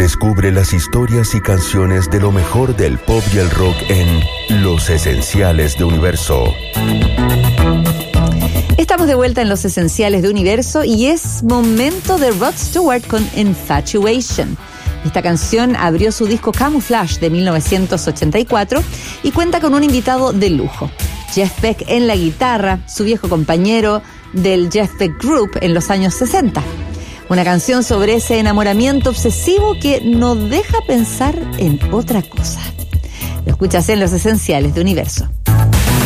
Descubre las historias y canciones de lo mejor del pop y el rock en Los Esenciales de Universo. Estamos de vuelta en Los Esenciales de Universo y es momento de Rod Stewart con Infatuation. Esta canción abrió su disco Camouflage de 1984 y cuenta con un invitado de lujo. Jeff Beck en la guitarra, su viejo compañero del Jeff Beck Group en los años 60. Una canción sobre ese enamoramiento obsesivo que no deja pensar en otra cosa. Lo escuchas en Los Esenciales de Universo.